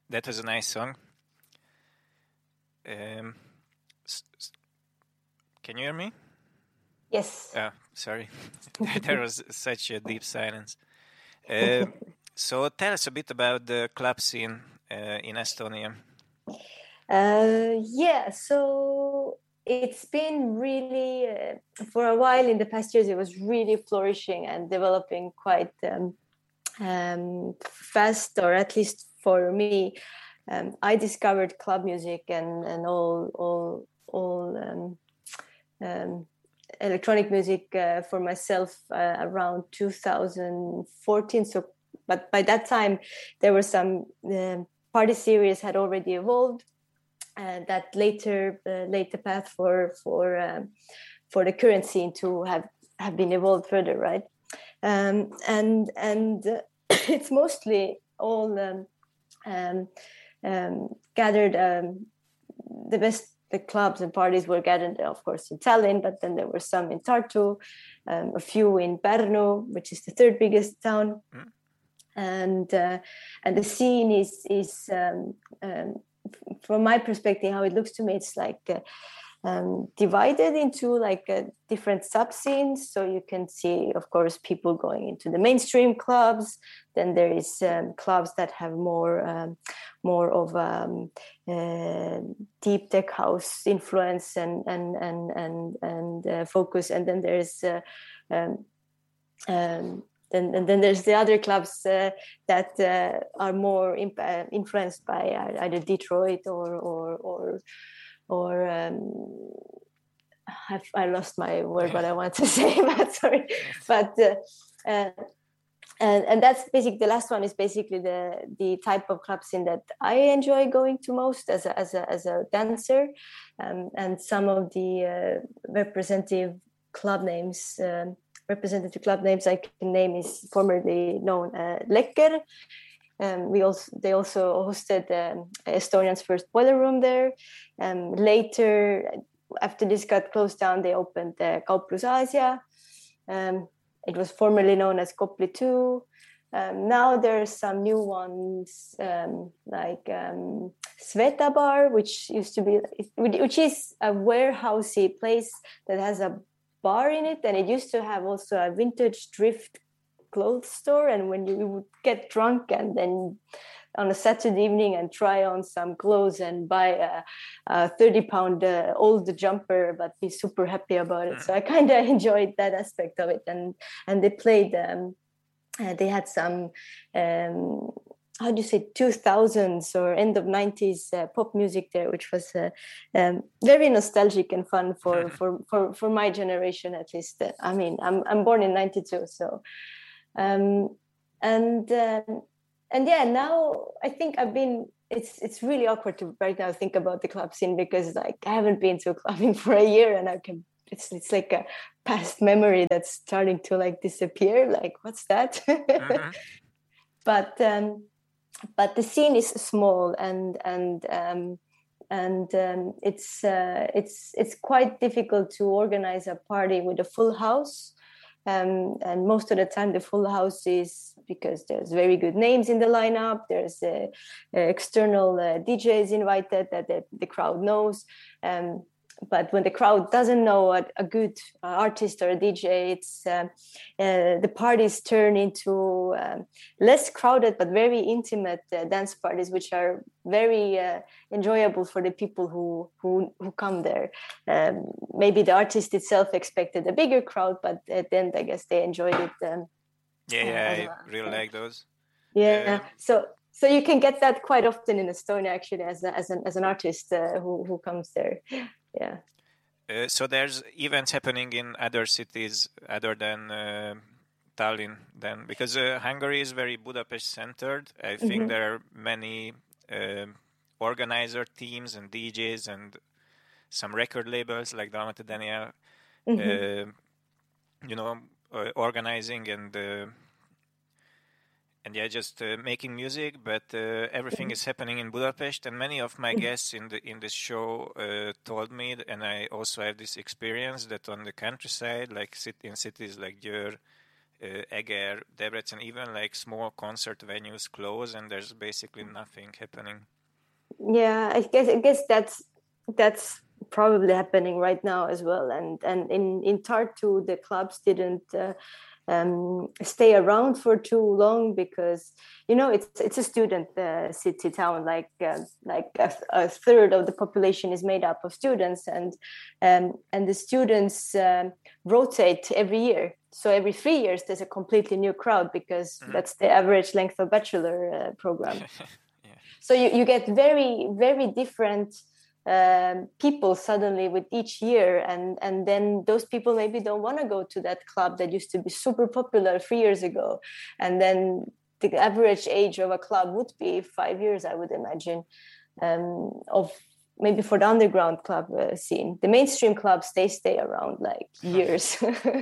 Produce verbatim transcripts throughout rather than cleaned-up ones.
that was a nice song. Um, s- s- can you hear me? Yes. Oh, sorry. There was such a deep silence. Uh, so tell us a bit about the club scene uh, in Estonia. Uh, yeah, so it's been really, uh, for a while in the past years, it was really flourishing and developing quite um, um, fast, or at least for me. Um, I discovered club music and, and all, all, all um, um, electronic music uh, for myself uh, around two thousand fourteen. So, but by that time, there were some uh, party series had already evolved. Uh, that later uh, laid the path for for um, for the current scene to have have been evolved further, right? Um, and and uh, it's mostly all um, um, um, gathered. Um, the best the clubs and parties were gathered, of course, in Tallinn, but then there were some in Tartu, um, a few in Pärnu, which is the third biggest town. Mm. And uh, and the scene is is um, um, from my perspective, how it looks to me, it's like uh, um, divided into like uh, different sub scenes. So you can see, of course, people going into the mainstream clubs. Then there is um, clubs that have more um, more of um, uh, deep tech house influence and and and and and uh, focus. And then there's uh, um, um, And, and then there's the other clubs uh, that uh, are more imp- uh, influenced by uh, either Detroit or or or, or um, I've, I lost my word, what I want to say, but sorry, but uh, uh, and and that's basically the last one is basically the the type of club scene that I enjoy going to most as a as a as a dancer, um, and some of the uh, representative club names. Um, representative club names I can name is formerly known uh, Lekker. Um, we also they also hosted um, Estonia's first boiler room there. Um, later, after this got closed down, they opened uh, Kauplus Aasia. Um, it was formerly known as Kopli two. Um, now there's some new ones um, like um, Sveta Bar, which used to be, which is a warehousey place that has a bar in it, and it used to have also a vintage thrift clothes store. And when you would get drunk and then on a Saturday evening and try on some clothes and buy a, a thirty pound uh, old jumper, but be super happy about it. So I kind of enjoyed that aspect of it. And and they played, um, uh, they had some, um, how do you say, two thousands or end of nineties uh, pop music there, which was uh, um, very nostalgic and fun for, for, for, for my generation, at least. I mean, I'm I'm born in ninety-two, so um, and um, and yeah, now I think I've been. It's it's really awkward to right now think about the club scene because like I haven't been to clubbing for a year, and I can. It's it's like a past memory that's starting to like disappear. Like what's that? Mm-hmm. But um, but the scene is small and and um, and um, it's uh, it's it's quite difficult to organize a party with a full house. Um, and most of the time the full house is because there's very good names in the lineup. There's uh, uh, external uh, D Js invited that the, the crowd knows. Um, but when the crowd doesn't know a, a good uh, artist or a D J, it's uh, uh, the parties turn into um, less crowded but very intimate uh, dance parties, which are very uh, enjoyable for the people who who, who come there. Um, maybe the artist itself expected a bigger crowd, but at the end, I guess they enjoyed it. Um, yeah, yeah, uh, I well. really like those. Yeah, uh, so so you can get that quite often in Estonia, actually, as a, as an as an artist uh, who who comes there. Yeah. Uh, so there's events happening in other cities other than uh, Tallinn, then, because uh, Hungary is very Budapest centered. I think mm-hmm. there are many uh, organizer teams and D Js and some record labels like Dalmata Daniel, mm-hmm. uh, you know, uh, organizing and uh, and yeah, just uh, making music. But uh, everything mm-hmm. is happening in Budapest, and many of my mm-hmm. guests in the in this show uh, told me, and I also have this experience that on the countryside, like in cities like Győr uh, Eger, Debrecen, even like small concert venues close, and there's basically nothing happening. Yeah, I guess I guess that's that's probably happening right now as well. And and in in Tartu, the clubs didn't uh, um, stay around for too long because you know it's it's a student uh, city town. Like uh, like a, a third of the population is made up of students, and um, and the students um, rotate every year. So every three years, there's a completely new crowd because mm-hmm. that's the average length of bachelor uh, program. Yeah. So you, you get very, very different um, people suddenly with each year. And, and then those people maybe don't want to go to that club that used to be super popular three years ago. And then the average age of a club would be five years, I would imagine, um, of maybe for the underground club uh, scene. The mainstream clubs, they stay around like years,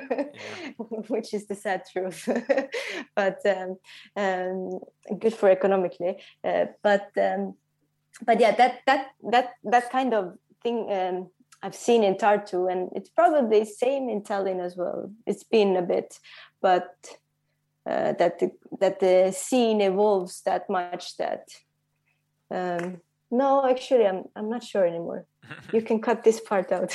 which is the sad truth. But um, um, good for economically. Uh, but um, but yeah, that that that that kind of thing um, I've seen in Tartu, and it's probably same in Tallinn as well. It's been a bit, but uh, that the, that the scene evolves that much that. Um, No, actually, I'm I'm not sure anymore. You can cut this part out.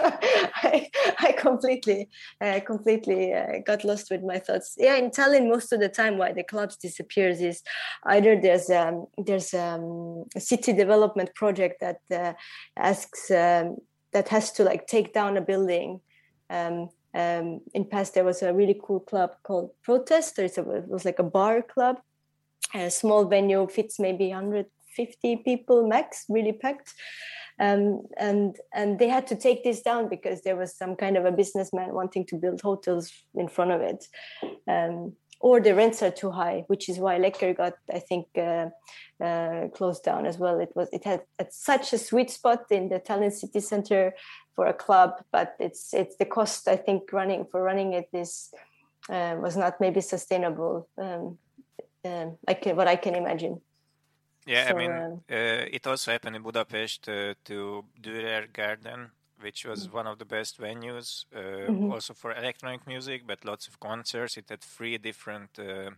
I I completely uh, completely uh, got lost with my thoughts. Yeah, in Tallinn, most of the time, why the clubs disappears is either there's um, there's um, a city development project that uh, asks um, that has to like take down a building. Um, um, in past, there was a really cool club called Protest. It's a, it was like a bar club. A small venue fits maybe one hundred fifty people max, really packed, um, and and they had to take this down because there was some kind of a businessman wanting to build hotels in front of it, um, or the rents are too high, which is why Lekker got, I think, uh, uh, closed down as well. It was it had such a sweet spot in the Tallinn city center for a club, but it's it's the cost, I think, running for running it is uh, was not maybe sustainable. Um, um, I can what I can imagine. Yeah, so, I mean, um, uh, it also happened in Budapest uh, to Dürer Garden, which was mm-hmm. one of the best venues, uh, mm-hmm. also for electronic music, but lots of concerts. It had three different uh,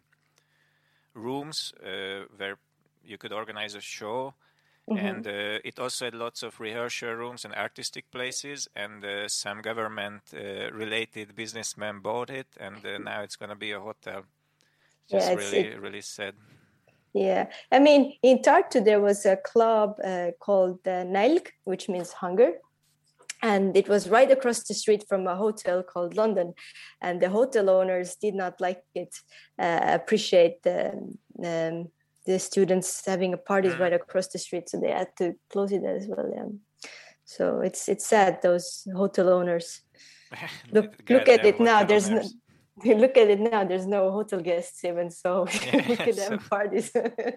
rooms uh, where you could organize a show. Mm-hmm. And uh, it also had lots of rehearsal rooms and artistic places. And uh, some government-related uh, businessmen bought it, and uh, now it's going to be a hotel. Just yeah, really, it, really sad. Yeah, I mean, in Tartu, there was a club uh, called uh, Nälg, which means hunger. And it was right across the street from a hotel called London. And the hotel owners did not like it, uh, appreciate the, um, the students having a parties mm. right across the street. So they had to close it as well. Yeah. So it's it's sad, those hotel owners. Look, look at it now. There's no... You look at it now, there's no hotel guests even, so yeah, we could so. have parties.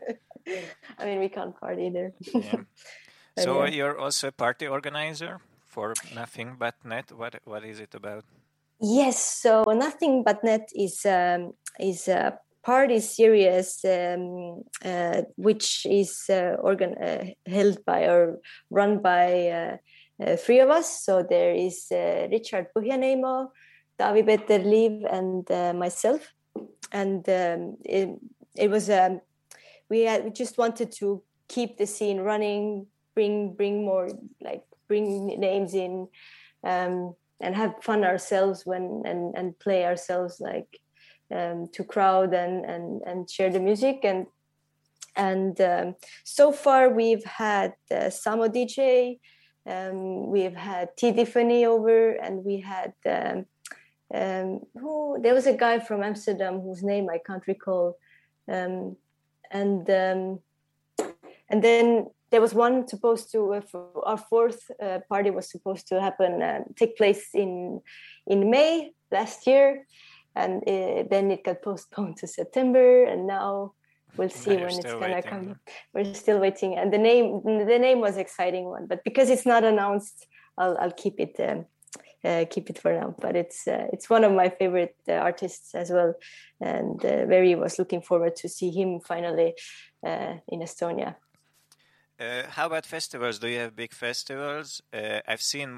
I mean, we can't party there. Yeah. So yeah. You're also a party organizer for Nothing But Net. What What is it about? Yes, so Nothing But Net is, um, is a party series um, uh, which is uh, organ- uh, held by or run by uh, uh, three of us. So there is uh, Richard Põhjaneimo, Taavi Peterliiv, and uh, myself, and um, it, it was um, we had, we just wanted to keep the scene running, bring bring more like bring names in, um, and have fun ourselves when and, and play ourselves like um, to crowd and, and and share the music and and um, so far we've had uh, Samo D J, um, we've had T Tiffany over, and we had. Um, Um, who there was a guy from Amsterdam whose name I can't recall, um, and um, and then there was one supposed to uh, our fourth uh, party was supposed to happen uh, take place in in May last year, and uh, then it got postponed to September, and now we'll see when it's gonna waiting. come. We're still waiting, and the name the name was exciting one, but because it's not announced, I'll I'll keep it. Um, Uh, keep it for now, but it's uh, it's one of my favorite uh, artists as well, and uh, very was looking forward to see him finally uh, in Estonia. Uh, how about festivals? Do you have big festivals? Uh, I've seen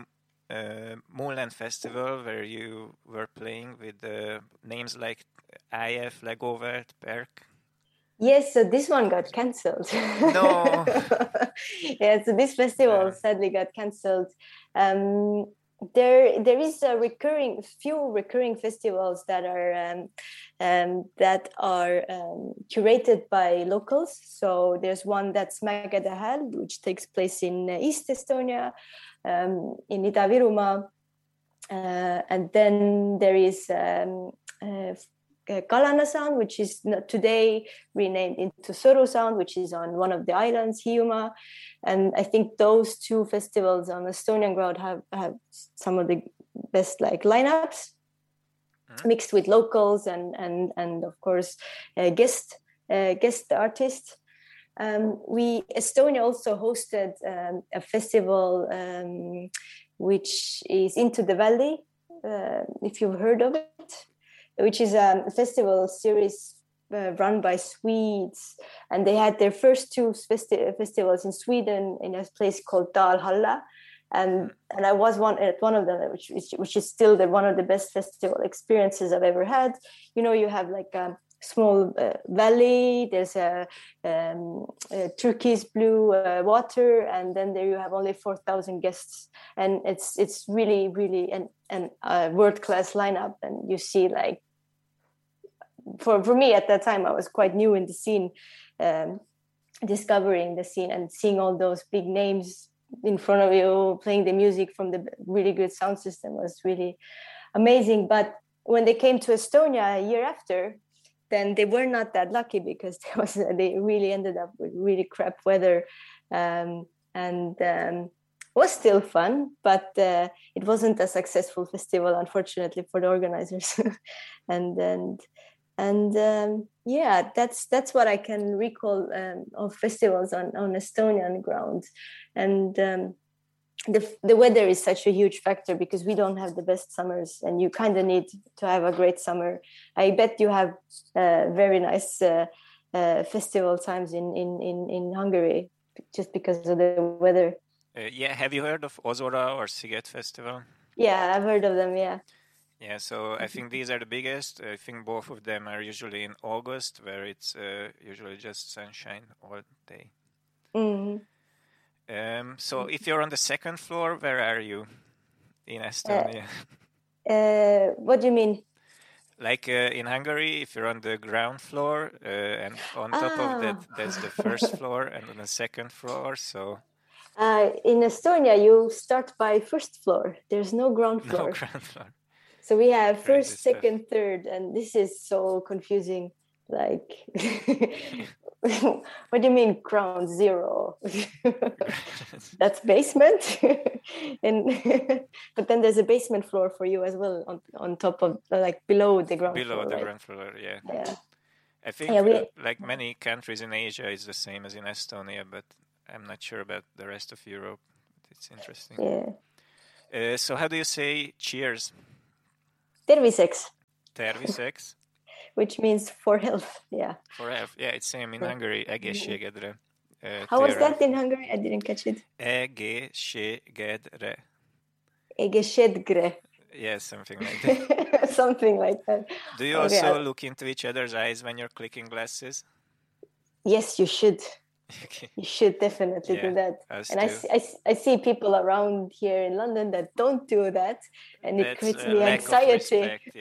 uh, Moonland Festival where you were playing with uh, names like I F, Legovert, Perk? Yes, so this one got cancelled. No. Yeah, so this festival Yeah. sadly got cancelled. Um, there, there is a recurring, few recurring festivals that are um, um, that are um, curated by locals. So there's one that's Mägede, which takes place in uh, East Estonia, um, in Ida-Virumaa, uh, and then there is um, uh, Kalana Sound, which is today renamed into Soru Sound, which is on one of the islands, Hiiumaa. And I think those two festivals on Estonian ground have, have some of the best like lineups, mm-hmm. mixed with locals and and and of course uh, guest uh, guest artists. Um, we Estonia also hosted um, a festival um, which is Into the Valley, uh, if you've heard of it, which is a festival series uh, run by Swedes. And they had their first two festi- festivals in Sweden in a place called Dalhalla. And and I was one at one of them, which, which, which is still the, one of the best festival experiences I've ever had. You know, you have like a small uh, valley, there's a, um, a turquoise blue uh, water, and then there you have only four thousand guests. And it's it's really, really an, an uh, world-class lineup. And you see like, for, for me at that time, I was quite new in the scene, um, discovering the scene and seeing all those big names in front of you, playing the music from the really good sound system was really amazing. But when they came to Estonia a year after, then they were not that lucky because there was, they really ended up with really crap weather, um, and um, was still fun, but uh, it wasn't a successful festival, unfortunately, for the organizers. and and and um, yeah, that's that's what I can recall um, of festivals on on Estonian ground. And um, the the weather is such a huge factor because we don't have the best summers, and you kind of need to have a great summer. I bet you have uh, very nice uh, uh, festival times in, in in in Hungary just because of the weather. Uh, yeah, have you heard of Ozora or Sziget Festival? Yeah, I've heard of them. Yeah. Yeah, so I think these are the biggest. I think both of them are usually in August, where it's uh, usually just sunshine all day. Mm-hmm. Um, so if you're on the second floor, where are you in Estonia? Uh, uh, what do you mean? Like uh, in Hungary, if you're on the ground floor, uh, and on top ah. of that, there's the first floor and on the second floor. So uh, in Estonia, you start by first floor. There's no ground floor. No ground floor. So we have first, second, third, and this is so confusing. Like, what do you mean ground zero? That's basement. And but then there's a basement floor for you as well on, on top of, like, below the ground below floor. the right? ground floor, yeah. Yeah. I think yeah, we... uh, like many countries in Asia, it's the same as in Estonia, but I'm not sure about the rest of Europe. It's interesting. Yeah. Uh, so how do you say cheers? Terviseks. Terviseks. Which means for health, yeah. For health, yeah, it's same in for... Hungary. Egészségedre. Uh, How was that in Hungary? I didn't catch it. Egészségedre. Egészségedre. Yeah, something like that. Something like that. Do you okay. also look into each other's eyes when you're clicking glasses? Yes, you should. Okay. You should definitely yeah, do that. And I, I, I see people around here in London that don't do that, and That's it creates a me lack anxiety. Of respect,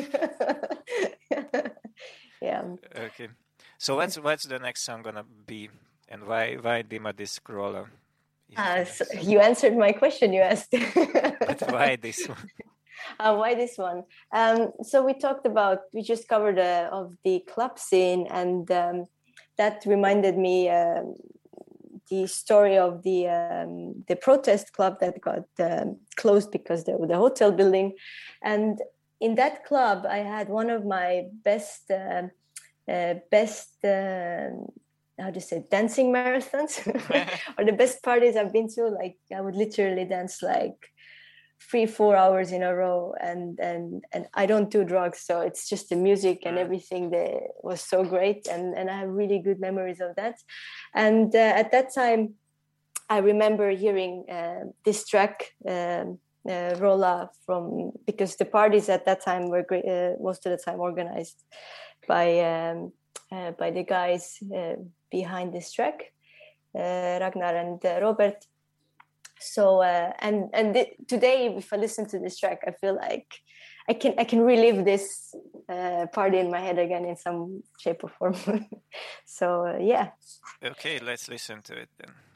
yeah. yeah. Okay. So what's what's the next song gonna be, and why why Dima Discrolla? Uh, so you answered my question you asked. But why this one? Uh, why this one? Um, so we talked about, we just covered uh, of the club scene, and um, that reminded me uh, the story of the um, the protest club that got um, closed because the, the hotel building. And in that club, I had one of my best uh, uh, best uh, how do you say, dancing marathons or the best parties I've been to. Like I would literally dance like three, four hours in a row, and and and I don't do drugs, so it's just the music and everything that was so great, and and I have really good memories of that. And uh, at that time, I remember hearing uh, this track um, uh, Rolla from, because the parties at that time were great, uh, most of the time organized by um, uh, by the guys uh, behind this track, uh, Ragnar and uh, Robert. So uh, and and th- today, if I listen to this track, I feel like I can I can relive this uh, party in my head again in some shape or form. So uh, yeah. Okay, let's listen to it then.